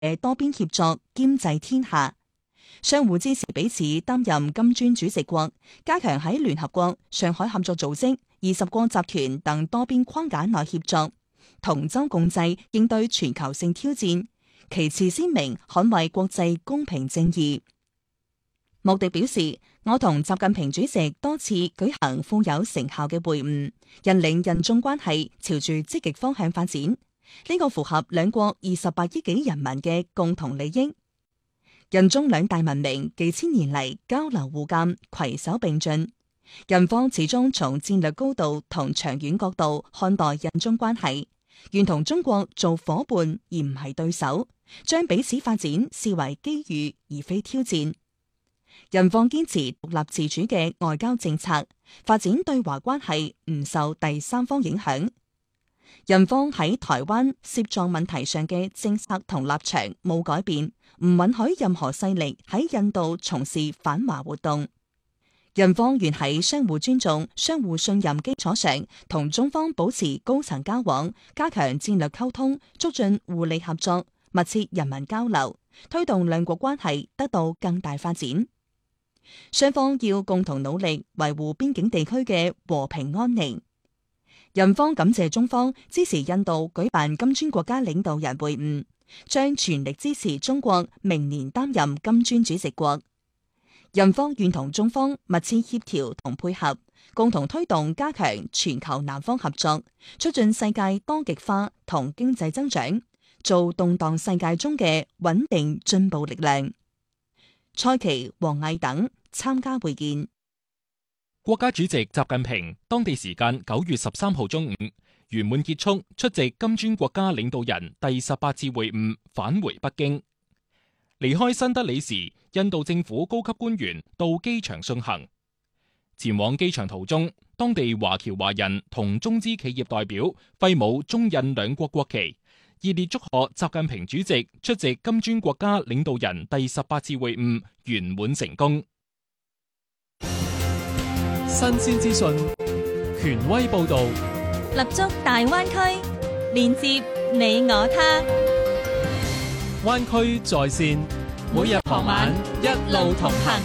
嘅多邊協作兼濟天下，相互支持彼此擔任金磚主席國，加強喺聯合國、上海合作組織、20國集團等多邊框架內協作，同舟共濟應對全球性挑戰，旗幟鮮明捍衛國際公平正義。莫迪表示，我同習近平主席多次舉行富有成效嘅會晤，引領印中關係朝住積極方向發展，呢個符合兩國28億幾人民嘅共同利益。印中兩大文明幾千年嚟交流互鑒，攜手並進。印方始終從戰略高度同長遠角度看待印中關係，願同中國做夥伴而唔係對手，將彼此發展視為機遇而非挑戰。印方堅持獨立自主嘅外交政策，發展對華關係唔受第三方影響。印方喺台灣涉藏問題上嘅政策同立場冇改變，唔允許任何勢力喺印度從事反華活動。印方願喺相互尊重、相互信任基礎上，同中方保持高層交往，加強戰略溝通，促進互利合作，密切人民交流，推動兩國關係得到更大發展。雙方要共同努力維護邊境地區嘅和平安寧。印方感謝中方支持印度舉辦金磚國家領導人會晤，將全力支持中國明年擔任金磚主席國。印方願同中方密切協調同配合，共同推動加強全球南方合作，促進世界多極化同經濟增長，做動盪世界中嘅穩定進步力量。蔡奇、王毅等參加會見。 國家主席習近平當地時間9月13號中午圓滿結束出席金磚國家領導人第18次會晤，返回北京。離開新德里時，印度政府高級官員到機場送行。前往機場途中，當地華僑華人同中資企業代表揮舞中印兩國國旗，熱烈祝賀習近平主席出席金磚國家領導人第18次會晤圓滿成功。 新鮮資訊，權威報導， 立足大灣區，連接你我他。 灣區在線，每日傍晚一路同行。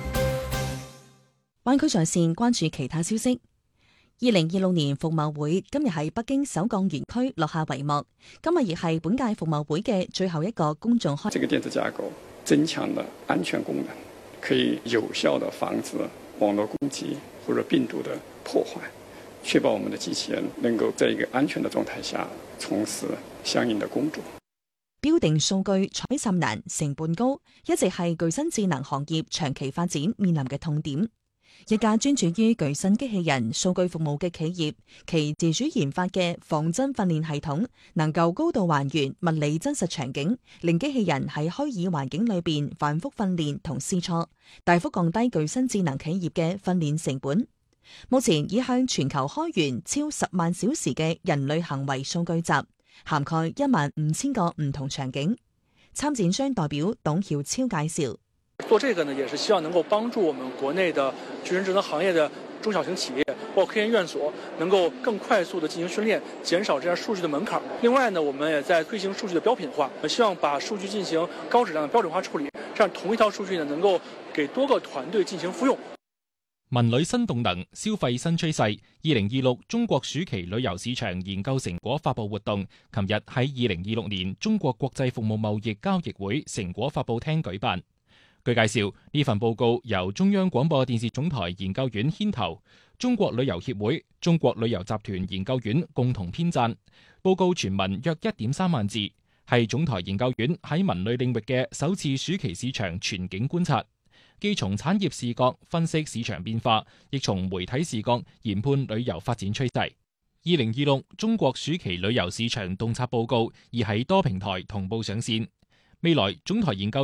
灣區在線關注其他消息。2026年服貿會今日喺北京首鋼園區落下帷幕，今日亦係本屆服貿會嘅最後一個公眾開。 這個電子架構增強了安全功能，可以有效地防止網絡攻擊或者病毒的破壞，確保我們的機器人能夠在一個安全的狀態下從事相應的工作。 標定數據採集難、成本高，一直係具身智能行業長期發展面臨嘅痛點。一家專注於具身機器人數據服務嘅企業，其自主研發嘅仿真訓練系統，能夠高度還原物理真實場景，令機器人喺虛擬環境裏邊反覆訓練同試錯，大幅降低具身智能企業嘅訓練成本。目前已向全球開源超10萬小時嘅人類行為數據集，涵蓋15000個唔同場景。參展商代表董曉超介紹。 做這個呢，也是希望能夠幫助我們國內的具身智能行業的中小型企業，包括科研院所，能夠更快速地進行訓練，減少這樣數據的門檻。另外呢，我們也在推行數據的標品化，希望把數據進行高質量的標準化處理，這樣同一條數據呢，能夠給多個團隊進行複用。 文旅新動能，消費新趨勢。2026中國暑期旅遊市場研究成果發佈活動，琴日喺2026年中國國際服務貿易交易會成果發佈廳舉辦。據介紹，呢份報告由中央廣播電視總台研究院牽頭，中國旅遊協會、中國旅遊集團研究院共同編撰。報告全文約1.3萬字，係總台研究院喺文旅領域嘅首次暑期市場全景觀察，既從產業視角分析市場變化，亦從媒體視角研判旅遊發展趨勢。2026中國暑期旅遊市場洞察報告已喺多平台同步上線。未來總台研究